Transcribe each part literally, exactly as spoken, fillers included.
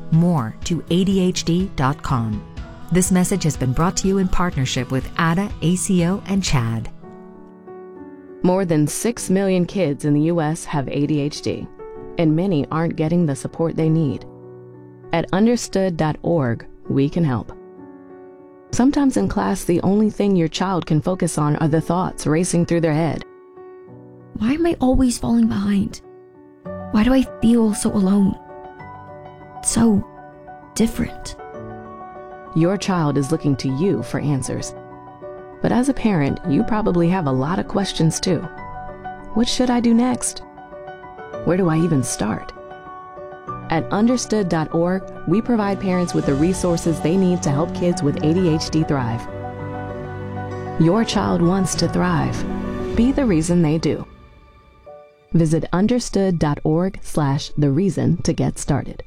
more to A D H D dot com. This message has been brought to you in partnership with A D A, A C O, and CHAD. More than six million kids in the U S have A D H D, and many aren't getting the support they need. At understood dot org, we can help. Sometimes in class, the only thing your child can focus on are the thoughts racing through their head. Why am I always falling behind? Why do I feel so alone? So different. Your child is looking to you for answers. But as a parent, you probably have a lot of questions too. What should I do next? Where do I even start? At understood dot org, we provide parents with the resources they need to help kids with A D H D thrive. Your child wants to thrive. Be the reason they do. Visit understood dot org slash the reason to get started.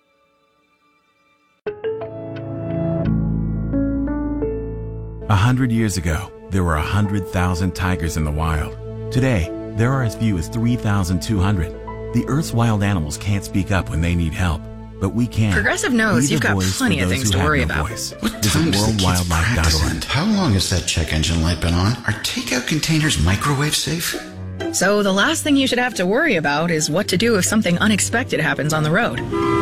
A hundred years ago, there were a hundred thousand tigers in the wild. Today, there are as few as three thousand two hundred. The Earth's wild animals can't speak up when they need help, but we can. Progressive knows Be you've the got voice plenty for of those things who to have worry no about. voice. What Visit time does the world kids wildlife dot practice org. end? How long has that check engine light been on? Are takeout containers microwave safe? So the last thing you should have to worry about is what to do if something unexpected happens on the road.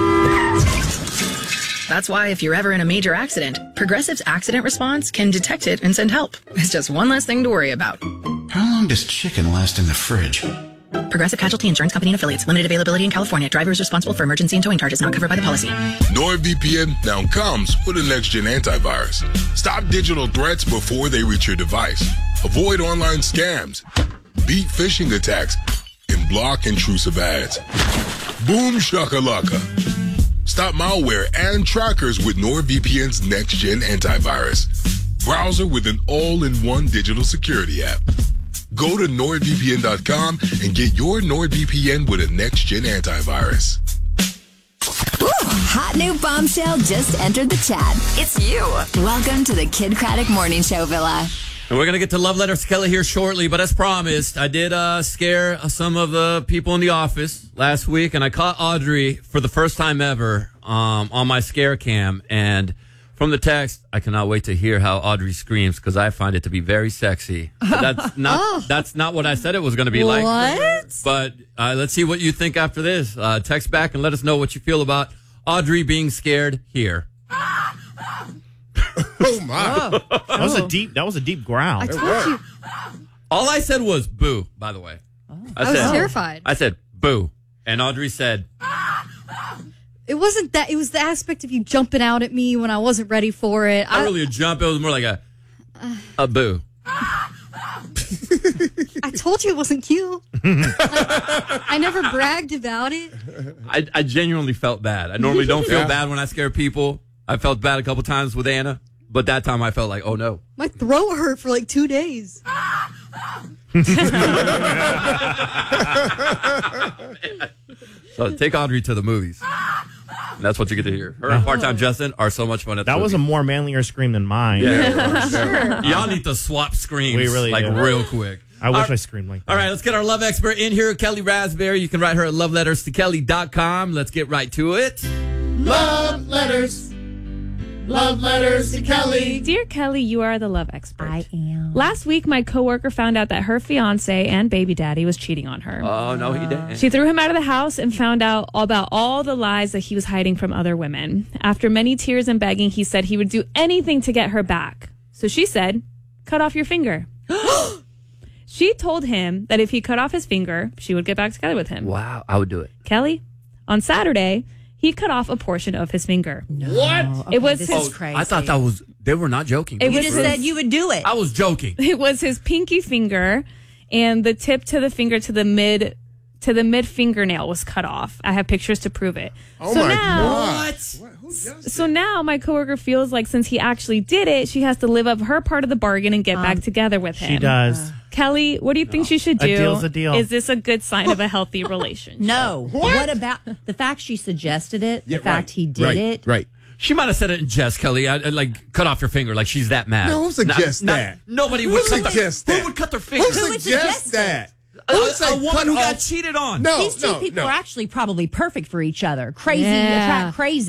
That's why if you're ever in a major accident, Progressive's accident response can detect it and send help. It's just one less thing to worry about. How long does chicken last in the fridge? Progressive Casualty Insurance Company and Affiliates. Limited availability in California. Driver is responsible for emergency and towing charges not covered by the policy. NordVPN now comes with a next-gen antivirus. Stop digital threats before they reach your device. Avoid online scams. Beat phishing attacks. And block intrusive ads. Boom shakalaka. Stop malware and trackers with NordVPN's next-gen antivirus. Browser with an all-in-one digital security app. Go to nord V P N dot com and get your NordVPN with a next-gen antivirus. Ooh, hot new bombshell just entered the chat. It's you. Welcome to the Kid Craddock Morning Show Villa. And we're going to get to Love Letters to Kelly here shortly, but as promised, I did uh, scare some of the people in the office last week, and I caught Audrey for the first time ever um, on my scare cam. And from the text, I cannot wait to hear how Audrey screams because I find it to be very sexy. But that's not oh. that's not what I said it was going to be like. What? But uh, let's see what you think after this. Uh, text back and let us know what you feel about Audrey being scared here. Oh my! Oh. That was a deep. That was a deep growl. I told you. All I said was boo. By the way, oh. I, I was said, terrified. I said boo, and Audrey said. It wasn't that. It was the aspect of you jumping out at me when I wasn't ready for it. Not I, really a jump. It was more like a uh, a boo. I told you it wasn't cute. I, I never bragged about it. I, I genuinely felt bad. I normally don't feel yeah. bad when I scare people. I felt bad a couple times with Anna, but that time I felt like, oh no. My throat hurt for like two days. So take Audrey to the movies. And that's what you get to hear. Her and Part-Time Justin are so much fun at the That movie. was a more manlier scream than mine. Yeah, sure. Y'all need to swap screams we really like do. real quick. I wish right. I screamed like that. All right, let's get our love expert in here, Kelly Raspberry. You can write her at love letters to kelly dot com. Let's get right to it. Love letters. Love letters to Kelly. Dear Kelly, you are the love expert. I am. Last week, my coworker found out that her fiance and baby daddy was cheating on her. Oh, no, he didn't. She threw him out of the house and found out about all the lies that he was hiding from other women. After many tears and begging, he said he would do anything to get her back. So she said, cut off your finger. She told him that if he cut off his finger, she would get back together with him. Wow, I would do it. Kelly, on Saturday, he cut off a portion of his finger. No. What? Okay, it was this his, is crazy. I thought that was, they were not joking. It was you just his, said you would do it. I was joking. It was his pinky finger, and the tip to the finger to the mid to the mid fingernail was cut off. I have pictures to prove it. Oh so my now, God. What? Who does so now my coworker feels like since he actually did it, she has to live up her part of the bargain and get um, back together with him. She does. Kelly, what do you think she should do? A deal's a deal. Is this a good sign of a healthy relationship? No. What? What about the fact she suggested it? Yeah, the fact right, he did right, it? Right. She might have said it in jest, Kelly. I, I, like, cut off your finger. Like, she's that mad. No, who suggests Not- that? not- nobody Who would cut suggests their, that? Who would cut their finger? Who suggests that? A, Who would say a woman cut who got off- cheated on. No, These two no, people no. are actually probably perfect for each other. Crazy, Yeah. attract crazy.